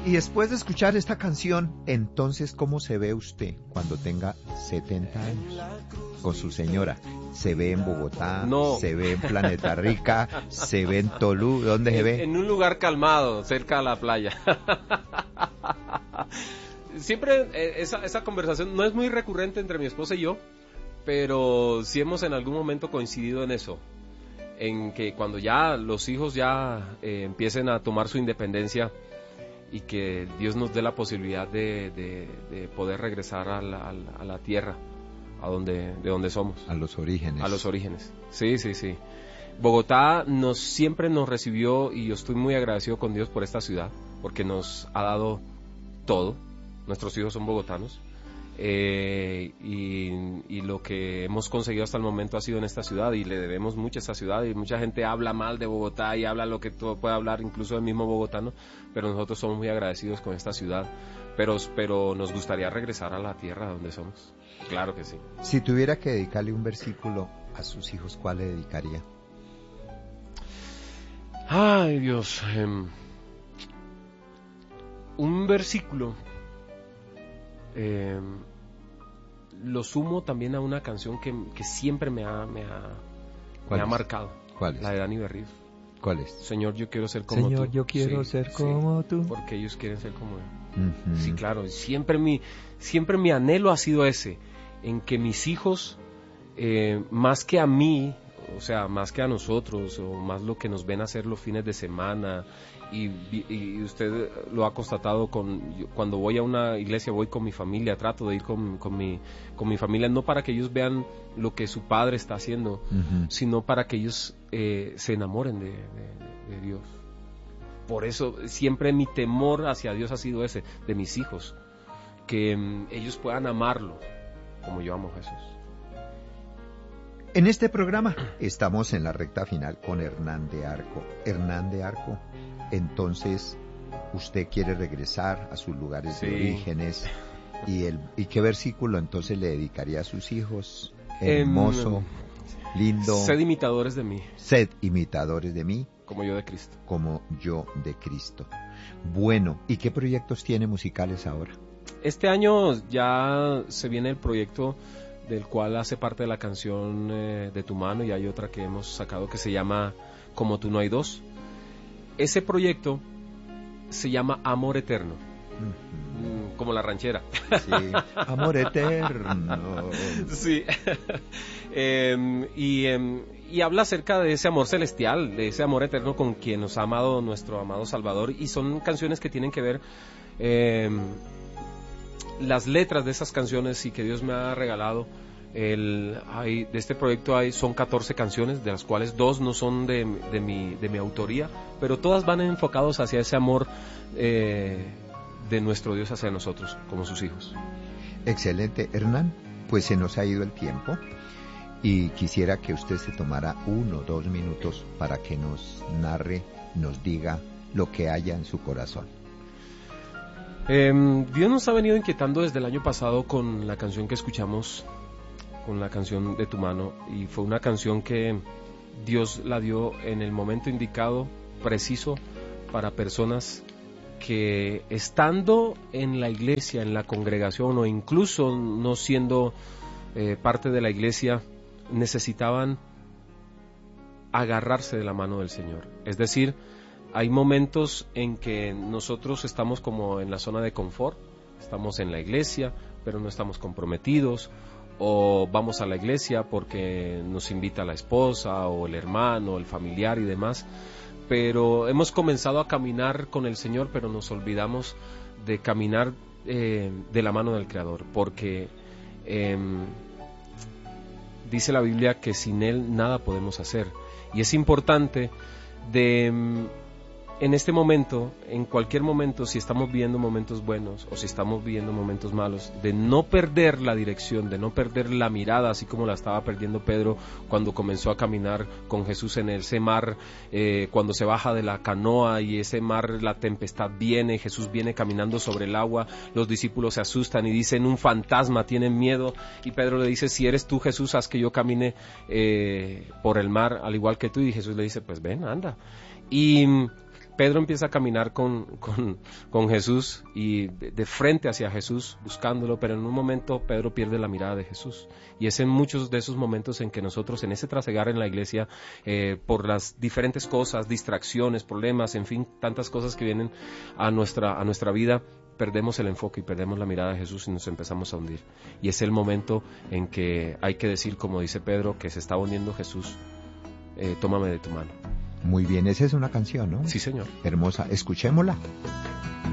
Y después de escuchar esta canción, entonces, ¿cómo se ve usted cuando tenga 70 años? Con su señora. ¿Se ve en Bogotá? No. ¿Se ve en Planeta Rica? ¿Se ve en Tolú? ¿Dónde se ve? En un lugar calmado, cerca de la playa. Siempre esa conversación no es muy recurrente entre mi esposa y yo, pero sí hemos en algún momento coincidido en eso, en que cuando ya los hijos ya empiecen a tomar su independencia y que Dios nos dé la posibilidad de poder regresar a la tierra, de donde somos. A los orígenes. A los orígenes, sí. Bogotá siempre nos recibió y yo estoy muy agradecido con Dios por esta ciudad, porque nos ha dado todo. Nuestros hijos son bogotanos. Y lo que hemos conseguido hasta el momento ha sido en esta ciudad y le debemos mucho a esta ciudad, y mucha gente habla mal de Bogotá y habla lo que todo puede hablar, incluso del mismo bogotano, pero nosotros somos muy agradecidos con esta ciudad, pero nos gustaría regresar a la tierra donde somos, claro que sí. Si tuviera que dedicarle un versículo a sus hijos, ¿cuál le dedicaría? Ay, Dios, un versículo lo sumo también a una canción que siempre me ha marcado. ¿Cuál es? La de Dani Berrío. ¿Cuál es? Señor, yo quiero ser como tú. Señor, yo quiero ser como tú. Porque ellos quieren ser como él. Uh-huh. Sí, claro. Siempre mi anhelo ha sido ese, en que mis hijos, más que a mí, o sea, más que a nosotros, o más lo que nos ven hacer los fines de semana, y usted lo ha constatado cuando voy a una iglesia, voy con mi familia, trato de ir con mi familia, no para que ellos vean lo que su padre está haciendo, uh-huh, sino para que ellos se enamoren de Dios. Por eso siempre mi temor hacia Dios ha sido ese, de mis hijos, que ellos puedan amarlo como yo amo a Jesús. En este programa estamos en la recta final con Hernán de Arco. Hernán de Arco, entonces usted quiere regresar a sus lugares de orígenes, ¿y qué versículo entonces le dedicaría a sus hijos? Hermoso, lindo. Sed imitadores de mí. Sed imitadores de mí. Como yo de Cristo. Como yo de Cristo. Bueno, ¿y qué proyectos tiene musicales ahora? Este año ya se viene el proyecto del cual hace parte de la canción De tu mano, y hay otra que hemos sacado que se llama Como tú no hay dos. Ese proyecto se llama Amor Eterno, como la ranchera. Sí, Amor Eterno. Sí. Y habla acerca de ese amor celestial, de ese amor eterno con quien nos ha amado nuestro amado Salvador, y son canciones que tienen que ver, las letras de esas canciones y que Dios me ha regalado. De este proyecto son 14 canciones, de las cuales 2 no son de mi autoría, pero todas van enfocados hacia ese amor de nuestro Dios hacia nosotros, como sus hijos. Excelente, Hernán. Pues se nos ha ido el tiempo y quisiera que usted se tomara 1 o 2 minutos para que nos narre, nos diga lo que haya en su corazón. Dios nos ha venido inquietando desde el año pasado con la canción que escuchamos, con la canción De tu mano, y fue una canción que Dios la dio en el momento indicado, preciso, para personas que estando en la iglesia, en la congregación, o incluso no siendo parte de la iglesia, necesitaban agarrarse de la mano del Señor. Es decir, hay momentos en que nosotros estamos como en la zona de confort, estamos en la iglesia, pero no estamos comprometidos, o vamos a la iglesia porque nos invita la esposa, o el hermano, el familiar y demás, pero hemos comenzado a caminar con el Señor, pero nos olvidamos de caminar de la mano del Creador, porque dice la Biblia que sin Él nada podemos hacer, y es importante en este momento, en cualquier momento, si estamos viviendo momentos buenos o si estamos viviendo momentos malos, de no perder la dirección, de no perder la mirada, así como la estaba perdiendo Pedro cuando comenzó a caminar con Jesús en ese mar, cuando se baja de la canoa y ese mar, la tempestad viene, Jesús viene caminando sobre el agua, los discípulos se asustan y dicen, un fantasma, tienen miedo, y Pedro le dice, si eres tú, Jesús, haz que yo camine por el mar, al igual que tú, y Jesús le dice, pues ven, anda. Y Pedro empieza a caminar con Jesús y de frente hacia Jesús, buscándolo, pero en un momento Pedro pierde la mirada de Jesús. Y es en muchos de esos momentos en que nosotros, en ese trasegar en la iglesia, por las diferentes cosas, distracciones, problemas, en fin, tantas cosas que vienen a nuestra vida, perdemos el enfoque y perdemos la mirada de Jesús y nos empezamos a hundir. Y es el momento en que hay que decir, como dice Pedro, que se está hundiendo Jesús, tómame de tu mano. Muy bien, esa es una canción, ¿no? Sí, señor. Hermosa, escuchémosla.